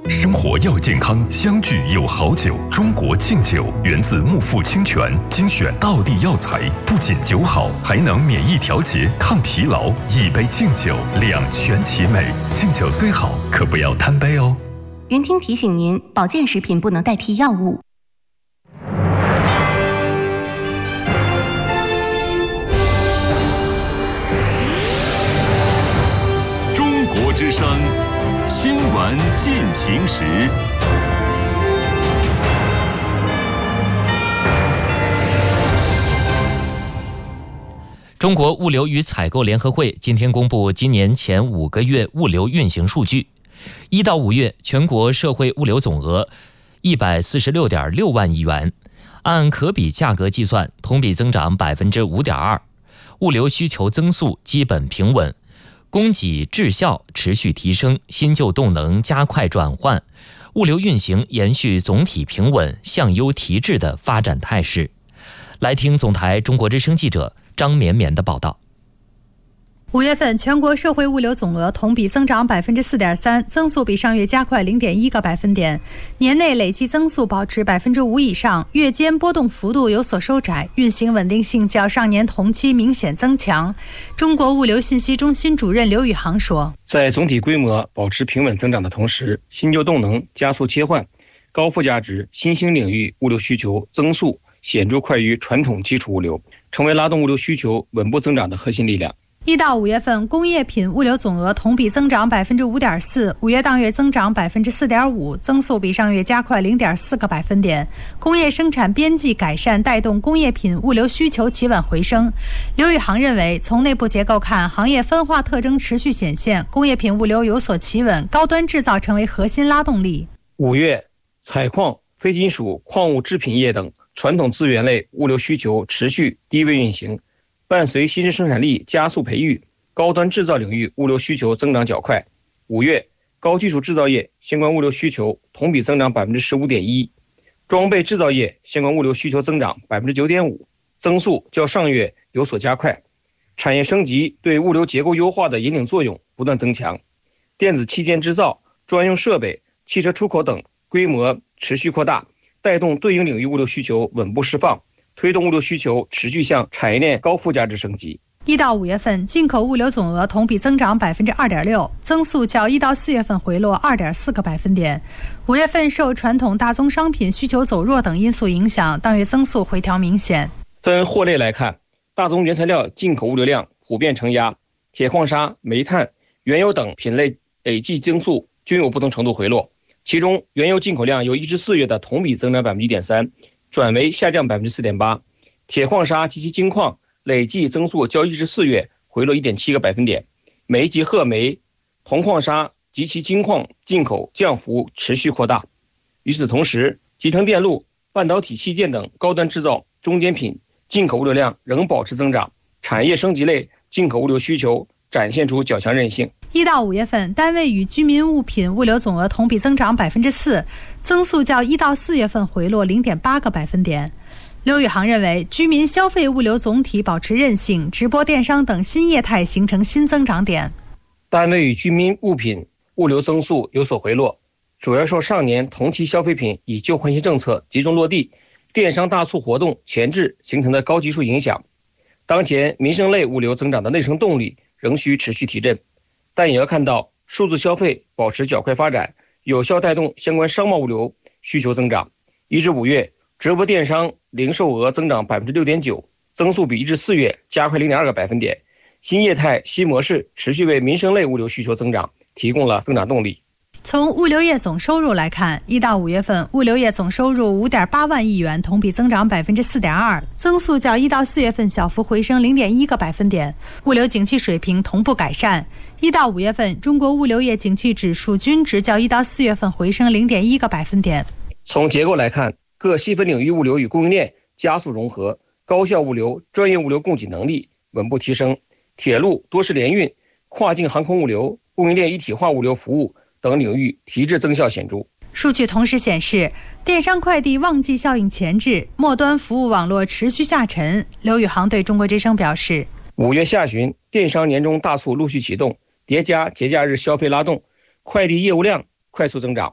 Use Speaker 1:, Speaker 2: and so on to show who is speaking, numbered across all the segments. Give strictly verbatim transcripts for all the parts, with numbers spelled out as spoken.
Speaker 1: 生活要健康，相聚有好酒。中国敬酒源自木富清泉精选道地药材，不仅酒好，还能免疫调节、抗疲劳。一杯敬酒，两全其美。敬酒虽好，可不要贪杯哦。
Speaker 2: 云听提醒您，保健食品不能代替药物。
Speaker 3: 中国之声新闻进行时。
Speaker 4: 中国物流与采购联合会今天公布今年前五个月物流运行数据。一到五月，全国社会物流总额一百四十六点六万亿元，按可比价格计算，同比增长百分之五点二。物流需求增速基本平稳，供给质效持续提升，新旧动能加快转换，物流运行延续总体平稳、向优提质的发展态势。来听总台中国之声记者张绵绵的报道。
Speaker 5: 五月份全国社会物流总额同比增长百分之四点三，增速比上月加快零点一个百分点，年内累计增速保持百分之五以上，月间波动幅度有所收窄，运行稳定性较上年同期明显增强。中国物流信息中心主任刘宇航说，
Speaker 6: 在总体规模保持平稳增长的同时，新旧动能加速切换，高附加值新兴领域物流需求增速显著快于传统基础物流，成为拉动物流需求稳步增长的核心力量。
Speaker 5: 一到五月份，工业品物流总额同比增长百分之五点四，五月当月增长百分之四点五，增速比上月加快零点四个百分点。工业生产边际改善带动工业品物流需求企稳回升。刘宇航认为，从内部结构看，行业分化特征持续显现，工业品物流有所企稳，高端制造成为核心拉动力。
Speaker 6: 五月，采矿、非金属、矿物制品业等传统资源类物流需求持续低位运行。伴随新质生产力加速培育，高端制造领域物流需求增长较快。五月，高技术制造业相关物流需求同比增长百分之十五点一，装备制造业相关物流需求增长百分之九点五，增速较上月有所加快。产业升级对物流结构优化的引领作用不断增强，电子器件制造、专用设备、汽车出口等规模持续扩大，带动对应领域物流需求稳步释放。推动物流需求持续向产业链高附加值升级。
Speaker 5: 一到五月份，进口物流总额同比增长百分之二点六，增速较一到四月份回落二点四个百分点。五月份受传统大宗商品需求走弱等因素影响，当月增速回调明显。
Speaker 6: 分货类来看，大宗原材料进口物流量普遍承压，铁矿砂、煤炭、原油等品类累计增速均有不同程度回落。其中，原油进口量由一至四月的同比增长百分之一点三。转为下降百分之四点八，铁矿砂及其精矿累计增速较一至四月回落一点七个百分点，煤及褐煤、铜矿砂及其精矿进口降幅持续扩大。与此同时，集成电路、半导体器件等高端制造中间品进口物流量仍保持增长，产业升级类进口物流需求展现出较强韧性。
Speaker 5: 一到五月份，单位与居民物品物流总额同比增长百分之四，增速较一到四月份回落零点八个百分点。刘宇航认为，居民消费物流总体保持韧性，直播电商等新业态形成新增长点。
Speaker 6: 单位与居民物品物流增速有所回落，主要受上年同期消费品以旧换新政策集中落地、电商大促活动前置形成的高基数影响。当前民生类物流增长的内生动力仍需持续提振，但也要看到数字消费保持较快发展，有效带动相关商贸物流需求增长。一至五月，直播电商零售额增长百分之六点九，增速比一至四月加快零点二个百分点。新业态新模式持续为民生类物流需求增长提供了增长动力。
Speaker 5: 从物流业总收入来看，一到五月份，物流业总收入五点八万亿元，同比增长百分之四点二，增速较一到四月份小幅回升零点一个百分点。物流景气水平同步改善。一到五月份，中国物流业景气指数均值较一到四月份回升零点一个百分点。
Speaker 6: 从结构来看，各细分领域物流与供应链加速融合，高效物流、专业物流供给能力稳步提升，铁路、多式联运、跨境航空物流、供应链一体化物流服务等领域提质增效显著。
Speaker 5: 数据同时显示，电商快递旺季效应前置，末端服务网络持续下沉。刘宇航对中国之声表示，
Speaker 6: 五月下旬，电商年终大促陆续启动，叠加节假日消费拉动，快递业务量快速增长。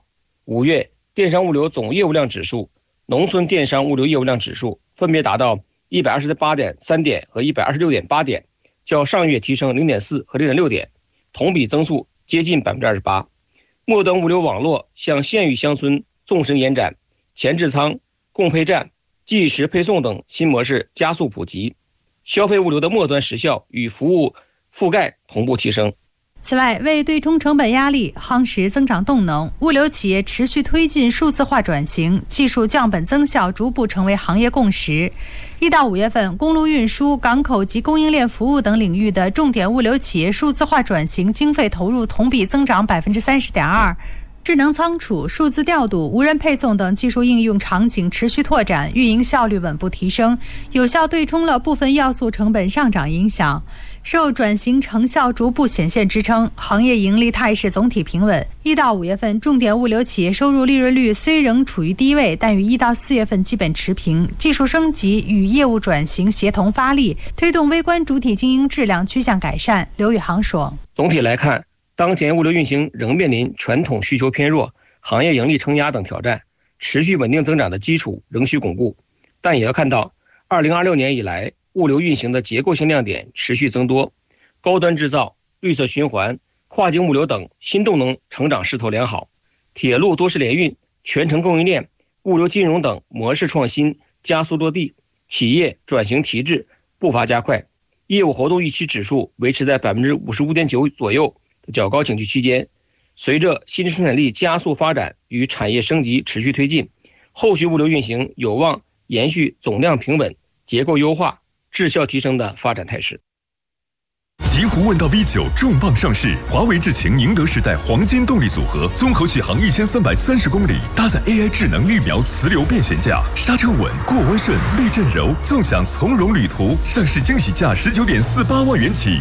Speaker 6: 五月电商物流总业务量指数、农村电商物流业务量指数分别达到一百二十八点三点和一百二十六点八点，较上月提升零点四和零点六点，同比增速接近百分之二十八。末端物流网络向县域乡村纵深延展，前置仓、共配站、即时配送等新模式加速普及，消费物流的末端时效与服务覆盖同步提升。
Speaker 5: 此外，为对冲成本压力、夯实增长动能，物流企业持续推进数字化转型，技术降本增效逐步成为行业共识。一到五月份，公路运输、港口及供应链服务等领域的重点物流企业数字化转型经费投入同比增长百分之三十点二。智能仓储、数字调度、无人配送等技术应用场景持续拓展，运营效率稳步提升，有效对冲了部分要素成本上涨影响。受转型成效逐步显现支撑，行业盈利态势总体平稳。一到五月份，重点物流企业收入利润率虽仍处于低位，但与一到四月份基本持平。技术升级与业务转型协同发力，推动微观主体经营质量趋向改善。刘宇航说：“
Speaker 6: 总体来看，当前物流运行仍面临传统需求偏弱、行业盈利承压等挑战，持续稳定增长的基础仍需巩固。但也要看到，二零二六年以来，物流运行的结构性亮点持续增多，高端制造、绿色循环、跨境物流等新动能成长势头良好，铁路多式联运、全程供应链、物流金融等模式创新加速落地，企业转型提质步伐加快，业务活动预期指数维持在百分之五十五点九左右的较高景气区间。随着新生产力加速发展与产业升级持续推进，后续物流运行有望延续总量平稳、结构优化、质效提升的发展态势。
Speaker 1: 极狐问道 V 九 重磅上市，华为智擎宁德时代黄金动力组合，综合续航一千三百三十公里，搭载 A I 智能预瞄磁流变悬架，刹车稳，过弯顺，避震柔，纵享从容旅途。上市惊喜价十九点四八万元起。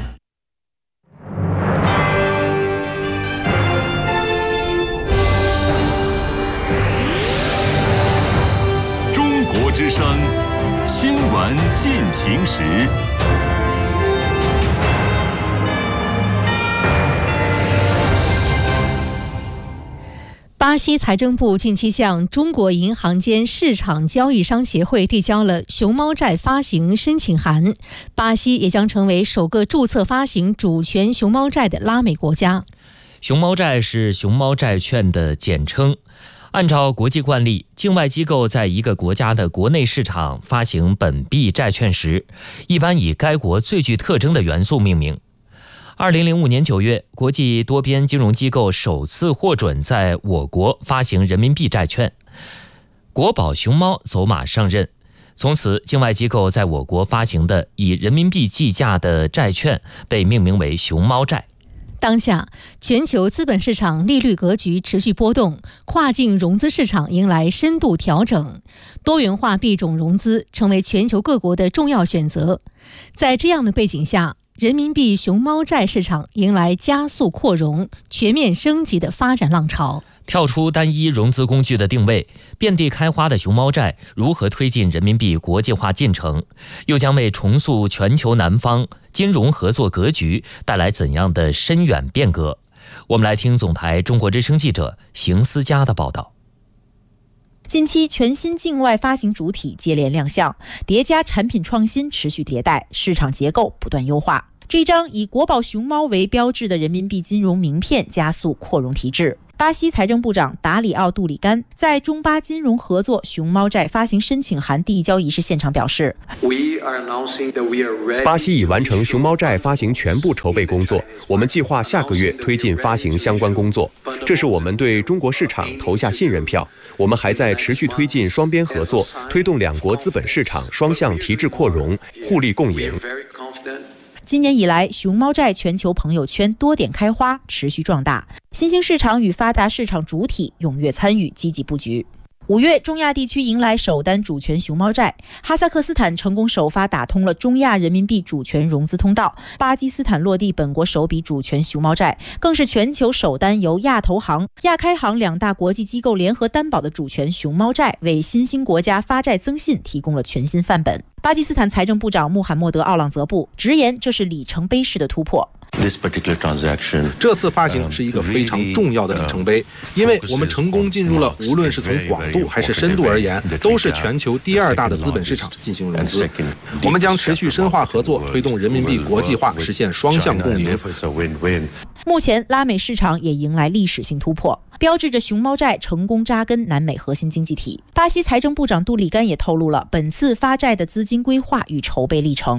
Speaker 3: 中国之声新闻进行时。
Speaker 7: 巴西财政部近期向中国银行间市场交易商协会递交了熊猫债发行申请函，巴西也将成为首个注册发行主权熊猫债的拉美国家。
Speaker 4: 熊猫债是熊猫债券的简称。按照国际惯例，境外机构在一个国家的国内市场发行本币债券时，一般以该国最具特征的元素命名。二零零五年九月，国际多边金融机构首次获准在我国发行人民币债券，国宝熊猫走马上任。从此，境外机构在我国发行的以人民币计价的债券被命名为熊猫债。
Speaker 7: 当下，全球资本市场利率格局持续波动，跨境融资市场迎来深度调整，多元化币种融资成为全球各国的重要选择。在这样的背景下，人民币熊猫债市场迎来加速扩容、全面升级的发展浪潮。
Speaker 4: 跳出单一融资工具的定位，遍地开花的熊猫债如何推进人民币国际化进程，又将为重塑全球南方金融合作格局带来怎样的深远变革？我们来听总台中国之声记者邢思佳的报道。
Speaker 8: 近期全新境外发行主体接连亮相，叠加产品创新持续迭代，市场结构不断优化。这张以国宝熊猫为标志的人民币金融名片加速扩容提质。巴西财政部长达里奥·杜里甘在中巴金融合作熊猫债发行申请函递交仪式现场表示，
Speaker 9: 巴西已完成熊猫债发行全部筹备工作，我们计划下个月推进发行相关工作，这是我们对中国市场投下信任票。我们还在持续推进双边合作，推动两国资本市场双向提质扩容，互利共赢。
Speaker 8: 今年以来，熊猫债全球朋友圈多点开花，持续壮大，新兴市场与发达市场主体踊跃参与，积极布局。五月，中亚地区迎来首单主权熊猫债，哈萨克斯坦成功首发打通了中亚人民币主权融资通道，巴基斯坦落地本国首笔主权熊猫债，更是全球首单由亚投行、亚开行两大国际机构联合担保的主权熊猫债，为新兴国家发债增信提供了全新范本。巴基斯坦财政部长穆罕默德·奥朗泽布直言，这是里程碑式的突破。
Speaker 10: 这次发行是一个非常重要的里程碑，因为我们成功进入了无论是从广度还是深度而言，都是全球第二大的资本市场进行融资。我们将持续深化合作，推动人民币国际化，实现双向共赢。
Speaker 8: 目前，拉美市场也迎来历史性突破，标志着熊猫债成功扎根南美核心经济体。巴西财政部长杜里干也透露了本次发债的资金规划与筹备历程。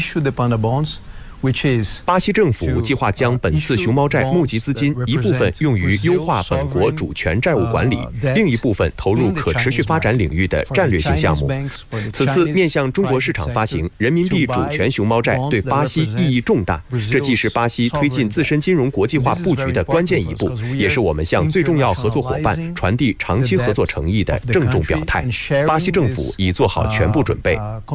Speaker 9: 巴西政府计划将本次熊猫债募集资金一部分用于优化本国主权债务管理，另一部分投入可持续发展领域的战略性项目。此次面向中国市场发行人民币主权熊猫债对巴西意义重大，这既是巴西推进自身金融国际化布局的关键一步，也是我们向最重要合作伙伴传递长期合作诚意的郑重表态。巴西政府已做好全部准备。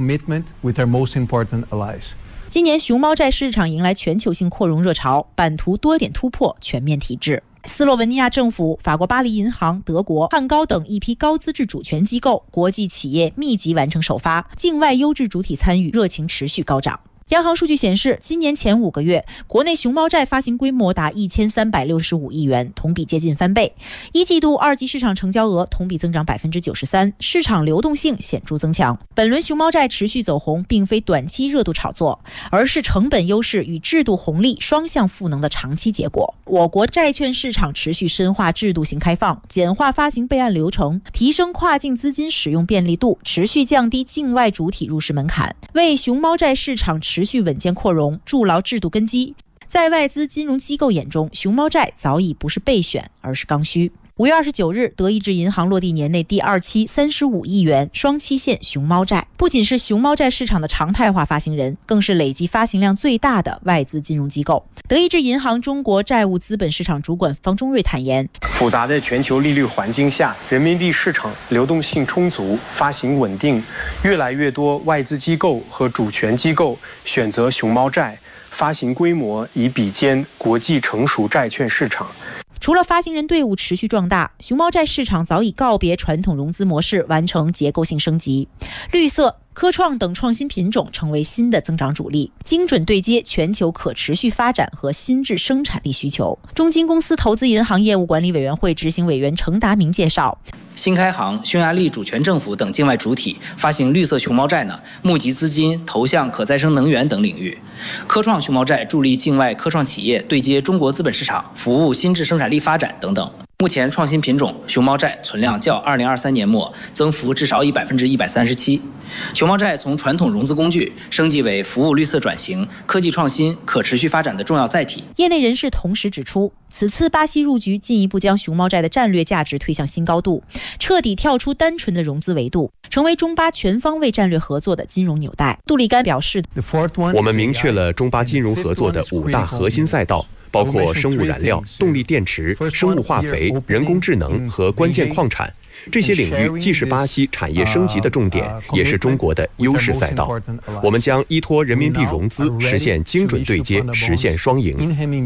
Speaker 8: 今年熊猫债市场迎来全球性扩容热潮，版图多点突破，全面体制。斯洛文尼亚政府、法国巴黎银行、德国汉高等一批高资质主权机构、国际企业密集完成首发，境外优质主体参与热情持续高涨。央行数据显示，今年前五个月，国内熊猫债发行规模达一千三百六十五亿元，同比接近翻倍。一季度二级市场成交额同比增长百分之九十三，市场流动性显著增强。本轮熊猫债持续走红，并非短期热度炒作，而是成本优势与制度红利双向赋能的长期结果。我国债券市场持续深化制度性开放，简化发行备案流程，提升跨境资金使用便利度，持续降低境外主体入市门槛，为熊猫债市场持续稳健扩容筑牢制度根基。在外资金融机构眼中，熊猫债早已不是备选，而是刚需。五月二十九日，德意志银行落地年内第二期三十五亿元双期限熊猫债，不仅是熊猫债市场的常态化发行人，更是累计发行量最大的外资金融机构。德意志银行中国债务资本市场主管方中瑞坦言，
Speaker 11: 复杂的全球利率环境下，人民币市场流动性充足，发行稳定，越来越多外资机构和主权机构选择熊猫债，发行规模已比肩国际成熟债券市场。
Speaker 8: 除了发行人队伍持续壮大，熊猫债市场早已告别传统融资模式，完成结构性升级。绿色、科创等创新品种成为新的增长主力，精准对接全球可持续发展和新质生产力需求。中金公司投资银行业务管理委员会执行委员程达明介绍，
Speaker 12: 新开行、匈牙利主权政府等境外主体发行绿色熊猫债呢，募集资金投向可再生能源等领域。科创熊猫债助力境外科创企业对接中国资本市场，服务新质生产力发展等等。目前创新品种熊猫债存量较二零二三年末增幅至少以百分之一百三十七。熊猫债从传统融资工具升级为服务绿色转型、科技创新、可持续发展的重要载体。
Speaker 8: 业内人士同时指出，此次巴西入局进一步将熊猫债的战略价值推向新高度，彻底跳出单纯的融资维度，成为中巴全方位战略合作的金融纽带。杜里干表示，
Speaker 9: 我们明确了中巴金融合作的五大核心赛道，包括生物燃料、动力电池、生物化肥、人工智能和关键矿产。这些领域既是巴西产业升级的重点，也是中国的优势赛道。我们将依托人民币融资，实现精准对接，实现双赢。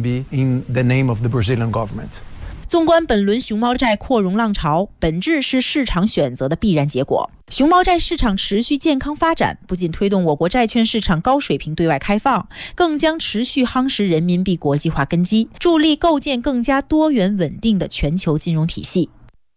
Speaker 8: 纵观本轮熊猫债扩容浪潮，本质是市场选择的必然结果。熊猫债市场持续健康发展，不仅推动我国债券市场高水平对外开放，更将持续夯实人民币国际化根基，助力构建更加多元稳定的全球金融体系。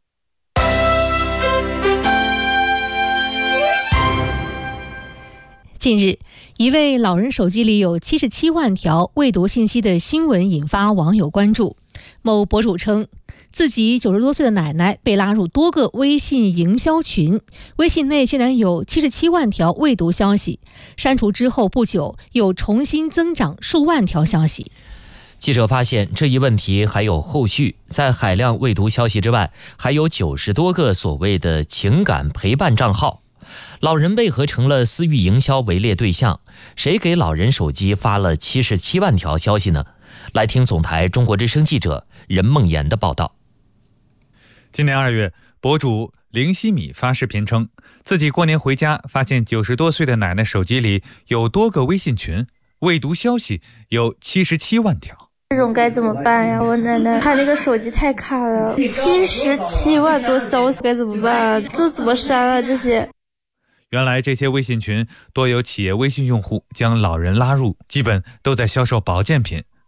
Speaker 7: 近日，一位老人手机里有七十七万条未读信息的新闻引发网友关注。某博主称，自己九十多岁的奶奶被拉入多个微信营销群，微信内竟然有七十七万条未读消息，删除之后不久又重新增长数万条消息。
Speaker 4: 记者发现，这一问题还有后续，在海量未读消息之外，还有九十多个所谓的情感陪伴账号。老人为何成了私域营销围猎对象？谁给老人手机发了七十七万条消息呢？来听总台中国之声记者任梦妍的报道。
Speaker 13: 今年二月，博主林希米发视频称，自己过年回家发现九十多岁的奶奶手机里有多个微信群，未读消息有七十七万条。
Speaker 14: 这种该怎么办呀？我奶奶她那个手机太卡了，七十七万多消息该怎么办啊？这怎么删啊？这些。
Speaker 13: 原来这些微信群多有企业微信用户将老人拉入，基本都在销售保健品，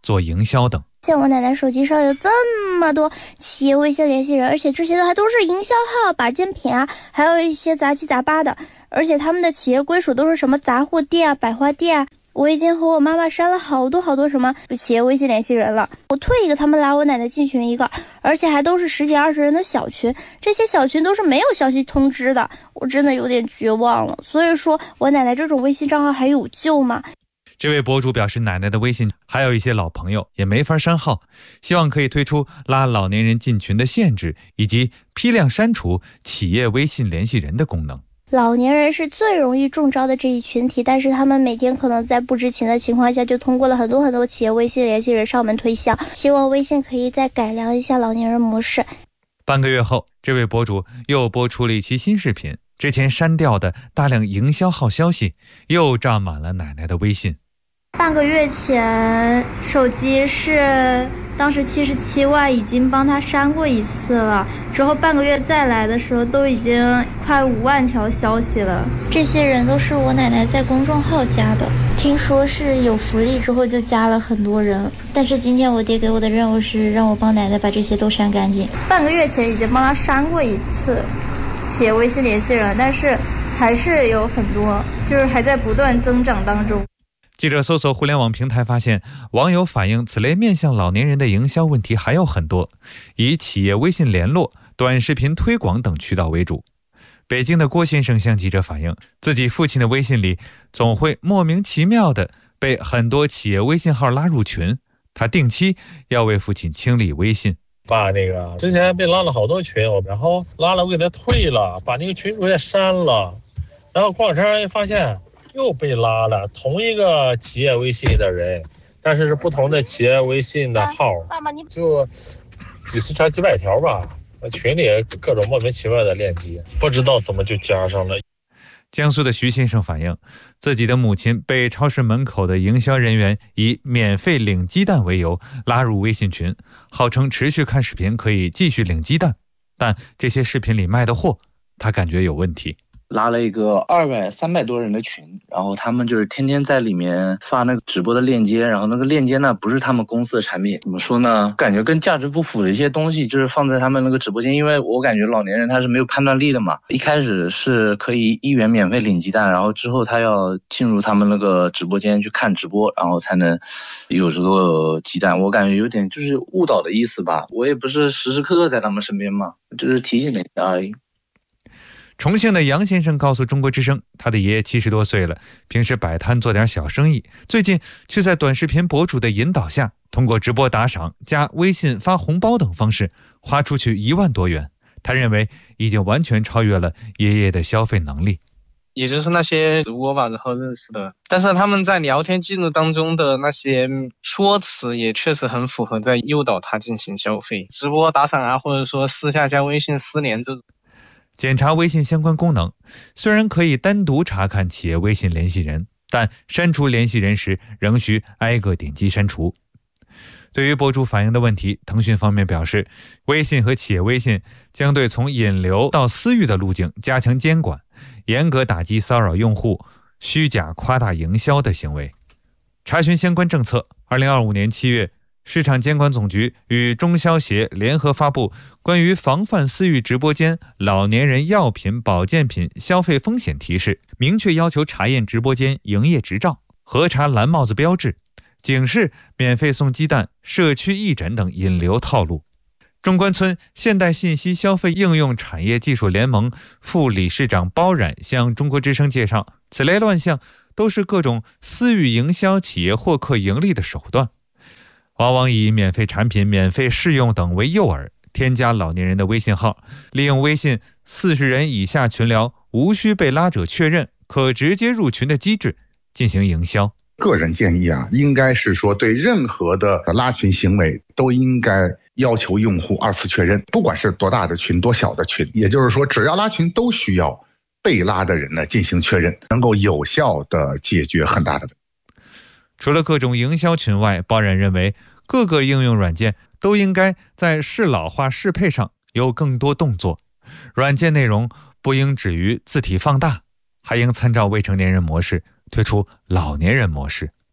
Speaker 13: 做营销等。
Speaker 14: 像我奶奶手机上有这么多企业微信联系人，而且这些的还都是营销号、保健品啊，还有一些杂七杂八的，而且他们的企业归属都是什么杂货店啊、百货店啊。我已经和我妈妈删了好多好多什么企业微信联系人了，我退一个他们拉我奶奶进群一个，而且还都是十几二十人的小群，这些小群都是没有消息通知的，我真的有点绝望了。所以说我奶奶这种微信账号还有救吗？
Speaker 13: 这位博主表示，奶奶的微信还有一些老朋友也没法删号，希望可以推出拉老年人进群的限制，以及批量删除企业微信联系人的功能。
Speaker 14: 老年人是最容易中招的这一群体，但是他们每天可能在不知情的情况下就通过了很多很多企业微信联系人上门推销，希望微信可以再改良一下老年人模式。
Speaker 13: 半个月后，这位博主又播出了一期新视频，之前删掉的大量营销号消息又占满了奶奶的微信。
Speaker 14: 半个月前，手机是当时七十七万，已经帮他删过一次了，之后半个月再来的时候都已经快五万条消息了。这些人都是我奶奶在公众号加的，听说是有福利之后就加了很多人，但是今天我爹给我的任务是让我帮奶奶把这些都删干净。半个月前已经帮他删过一次企业微信联系人，但是还是有很多，就是还在不断增长当中。
Speaker 13: 记者搜索互联网平台发现，网友反映此类面向老年人的营销问题还有很多，以企业微信联络、短视频推广等渠道为主。北京的郭先生向记者反映，自己父亲的微信里总会莫名其妙的被很多企业微信号拉入群，他定期要为父亲清理微信。
Speaker 15: 爸，那个之前被拉了好多群，然后拉了我给他退了，把那个群主也删了，然后过两天发现又被拉了，同一个企业微信的人，但是是不同的企业微信的号，就几十条几百条吧，群里各种莫名其妙的链接，不知道怎么就加上了。
Speaker 13: 江苏的徐先生反映，自己的母亲被超市门口的营销人员以免费领鸡蛋为由拉入微信群，号称持续看视频可以继续领鸡蛋，但这些视频里卖的货他感觉有问题。
Speaker 16: 拉了一个二百三百多人的群，然后他们就是天天在里面发那个直播的链接，然后那个链接呢不是他们公司的产品，怎么说呢，感觉跟价值不符的一些东西就是放在他们那个直播间，因为我感觉老年人他是没有判断力的嘛，一开始是可以一元免费领鸡蛋，然后之后他要进入他们那个直播间去看直播，然后才能有这个鸡蛋，我感觉有点就是误导的意思吧，我也不是时时刻刻在他们身边嘛，就是提醒了一下而已。
Speaker 13: 重庆的杨先生告诉中国之声，他的爷爷七十多岁了，平时摆摊做点小生意，最近却在短视频博主的引导下，通过直播打赏、加微信发红包等方式，花出去一万多元。他认为已经完全超越了爷爷的消费能力。
Speaker 17: 也就是那些直播吧，然后认识的，但是他们在聊天记录当中的那些说辞也确实很符合在诱导他进行消费，直播打赏啊，或者说私下加微信私联这种。
Speaker 13: 检查微信相关功能，虽然可以单独查看企业微信联系人，但删除联系人时仍需挨个点击删除。对于博主反映的问题，腾讯方面表示，微信和企业微信将对从引流到私域的路径加强监管，严格打击骚扰用户、虚假夸大营销的行为。查询相关政策，二零二五年七月，市场监管总局与中消协联合发布关于防范私域直播间老年人药品、保健品消费风险提示，明确要求查验直播间营业执照，核查蓝帽子标志，警示免费送鸡蛋、社区义诊等引流套路。中关村现代信息消费应用产业技术联盟副理事长包冉向中国之声介绍，此类乱象都是各种私域营销企业获客盈利的手段，往往以免费产品、免费试用等为诱饵，添加老年人的微信号，利用微信四十人以下群聊无需被拉者确认，可直接入群的机制进行营销。
Speaker 18: 个人建议啊，应该是说对任何的拉群行为都应该要求用户二次确认，不管是多大的群、多小的群，也就是说，只要拉群都需要被拉的人呢进行确认，能够有效的解决很大的问题。
Speaker 13: 除了各种营销群外，包冉认为各个应用软件都应该在适老化适配上有更多动作，软件内容不应止于字体放大，还应参照未成年人模式推出老年人模式。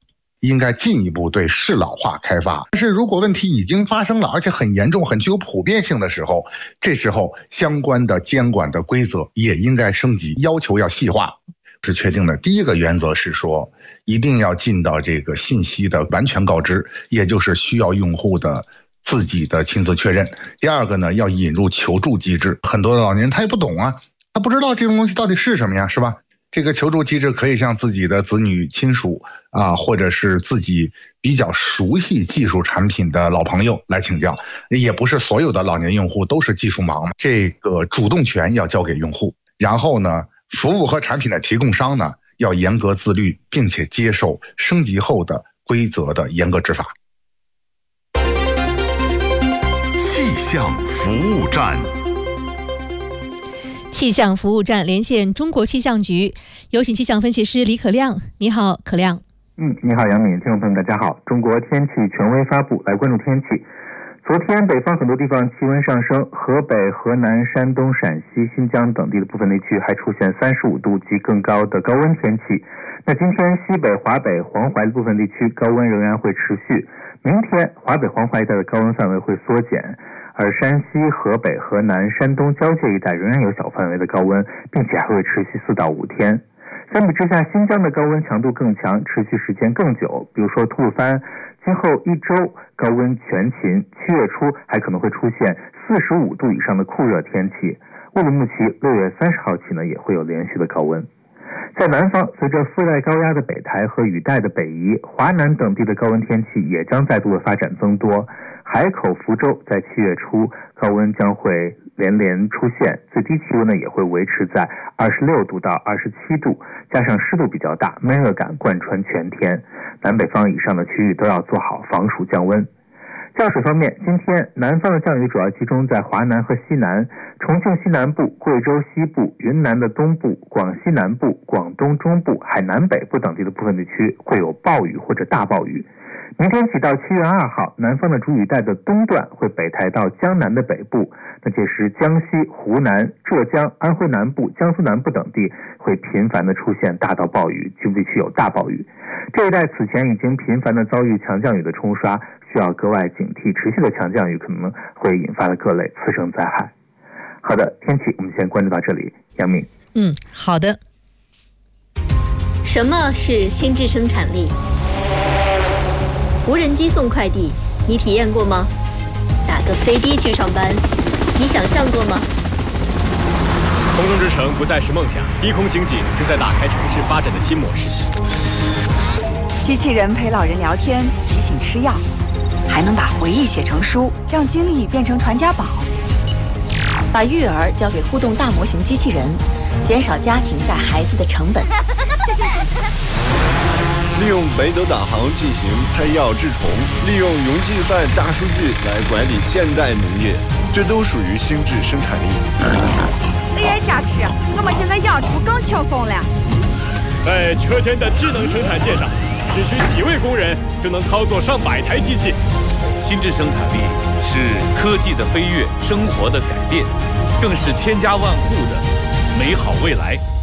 Speaker 18: 应该进一步对适老化开发。但是如果问题已经发生了，而且很严重、很具有普遍性的时候，这时候相关的监管的规则也应该升级，要求要细化。是确定的。第一个原则是说，一定要尽到这个信息的完全告知，也就是需要用户的自己的亲自确认。第二个呢，要引入求助机制。很多的老年人他也不懂啊，他不知道这种东西到底是什么呀，是吧？这个求助机制可以向自己的子女亲属啊，或者是自己比较熟悉技术产品的老朋友来请教。也不是所有的老年用户都是技术盲，这个主动权要交给用户。然后呢，服务和产品的提供商呢，要严格自律，并且接受升级后的规则的严格执法。
Speaker 1: 气象服务站。
Speaker 7: 气象服务站连线中国气象局，有请气象分析师李可亮。你好，可亮。
Speaker 19: 嗯，你好，杨敏，听众朋友们，大家好。中国天气权威发布，来关注天气。昨天北方很多地方气温上升，河北、河南、山东、陕西、新疆等地的部分地区还出现三十五度及更高的高温天气。那今天西北、华北、黄淮的部分地区高温仍然会持续，明天华北、黄淮一带的高温范围会缩减，而山西、河北、河南、山东交界一带仍然有小范围的高温，并且还会持续四到五天。相比之下，新疆的高温强度更强，持续时间更久。比如说吐鲁番，今后一周高温全勤，七月初还可能会出现四十五度以上的酷热天气。乌鲁木齐六月三十号起呢，也会有连续的高温。在南方，随着副带高压的北抬和雨带的北移，华南等地的高温天气也将再度的发展增多。海口、福州在七月初高温将会连连出现，最低气温呢也会维持在二十六度到二十七度，加上湿度比较大，闷热感贯穿全天。南北方以上的区域都要做好防暑降温。降水方面，今天南方的降雨主要集中在华南和西南，重庆西南部、贵州西部、云南的东部、广西南部、广东中部、海南北部等地的部分地区会有暴雨或者大暴雨。明天起到七月二号，南方的主雨带的东段会北抬到江南的北部，那届时江西、湖南、浙江、安徽南部、江苏南部等地会频繁的出现大到暴雨，局部地区有大暴雨。这一带此前已经频繁的遭遇强降雨的冲刷，需要格外警惕持续的强降雨可能会引发的各类次生灾害。好的，天气我们先关注到这里。杨明。
Speaker 7: 嗯，好的。
Speaker 20: 什么是心智生产力？无人机送快递，你体验过吗？打个飞的去上班，你想象过吗？
Speaker 21: 空中之城不再是梦想，低空经济正在打开城市发展的新模式。
Speaker 22: 机器人陪老人聊天，提醒吃药，还能把回忆写成书，让经历变成传家宝。把育儿交给互动大模型机器人，减少家庭带孩子的成本。
Speaker 23: 利用北斗导航进行拍药治虫，利用云计算大数据来管理现代农业，这都属于心智生产力。
Speaker 22: A I 加持，我们现在养猪更轻松了。
Speaker 21: 在车间的智能生产线上，只需几位工人就能操作上百台机器。
Speaker 3: 心智生产力是科技的飞跃，生活的改变，更是千家万户的美好未来。